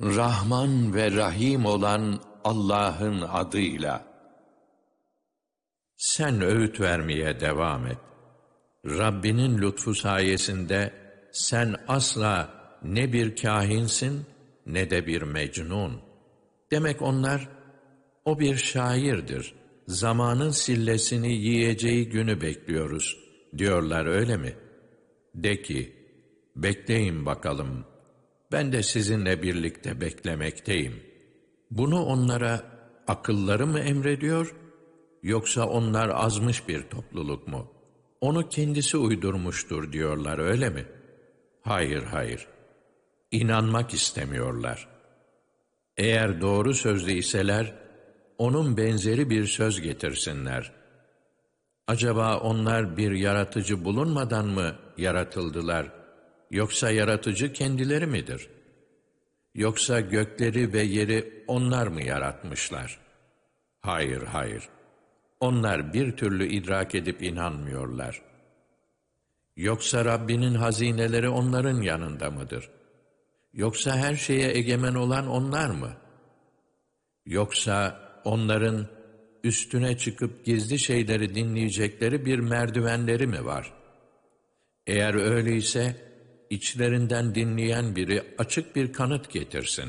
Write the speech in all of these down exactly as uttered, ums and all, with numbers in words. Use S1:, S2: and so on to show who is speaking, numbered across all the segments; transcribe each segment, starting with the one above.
S1: Rahman ve Rahim olan Allah'ın adıyla. Sen öğüt vermeye devam et. Rabbinin lütfu sayesinde sen asla ne bir kâhinsin ne de bir mecnun. Demek onlar, o bir şairdir, zamanın sillesini yiyeceği günü bekliyoruz diyorlar, öyle mi? De ki, bekleyin bakalım, ben de sizinle birlikte beklemekteyim. Bunu onlara akılları mı emrediyor, yoksa onlar azmış bir topluluk mu? Onu kendisi uydurmuştur diyorlar, öyle mi? Hayır, hayır. İnanmak istemiyorlar. Eğer doğru sözlü iseler, onun benzeri bir söz getirsinler. Acaba onlar bir yaratıcı bulunmadan mı yaratıldılar, yoksa yaratıcı kendileri midir? Yoksa gökleri ve yeri onlar mı yaratmışlar? Hayır, hayır. Onlar bir türlü idrak edip inanmıyorlar. Yoksa Rabbinin hazineleri onların yanında mıdır? Yoksa her şeye egemen olan onlar mı? Yoksa onların üstüne çıkıp gizli şeyleri dinleyecekleri bir merdivenleri mi var? Eğer öyleyse, içlerinden dinleyen biri açık bir kanıt getirsin.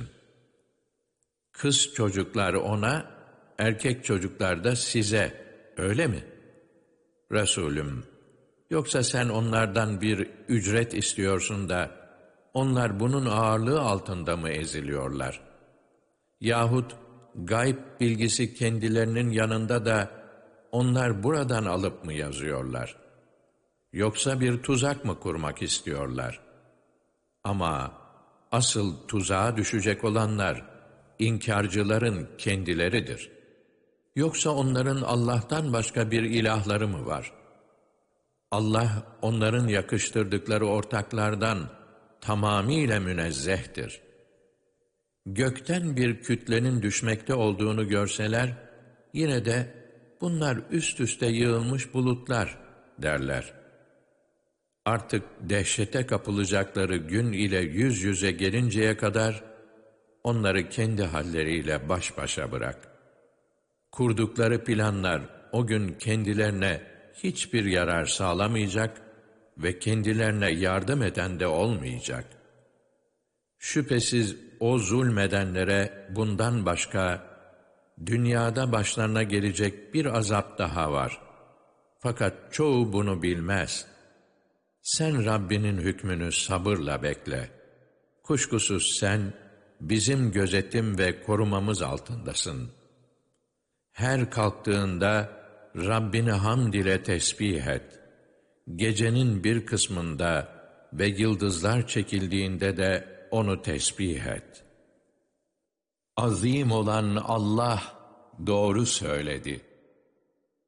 S1: Kız çocuklar ona, erkek çocuklar da size, öyle mi? Resulüm, yoksa sen onlardan bir ücret istiyorsun da, onlar bunun ağırlığı altında mı eziliyorlar? Yahut gayb bilgisi kendilerinin yanında da, onlar buradan alıp mı yazıyorlar? Yoksa bir tuzak mı kurmak istiyorlar? Ama asıl tuzağa düşecek olanlar, inkarcıların kendileridir. Yoksa onların Allah'tan başka bir ilahları mı var? Allah, onların yakıştırdıkları ortaklardan tamamiyle münezzehtir. Gökten bir kütlenin düşmekte olduğunu görseler, yine de bunlar üst üste yığılmış bulutlar derler. Artık dehşete kapılacakları gün ile yüz yüze gelinceye kadar, onları kendi halleriyle baş başa bırak. Kurdukları planlar o gün kendilerine hiçbir yarar sağlamayacak ve kendilerine yardım eden de olmayacak. Şüphesiz o zulmedenlere bundan başka, dünyada başlarına gelecek bir azap daha var. Fakat çoğu bunu bilmez. Sen Rabbinin hükmünü sabırla bekle. Kuşkusuz sen, bizim gözetim ve korumamız altındasın. Her kalktığında Rabbini hamd ile tesbih et. Gecenin bir kısmında ve yıldızlar çekildiğinde de onu tesbih et. Azim olan Allah doğru söyledi.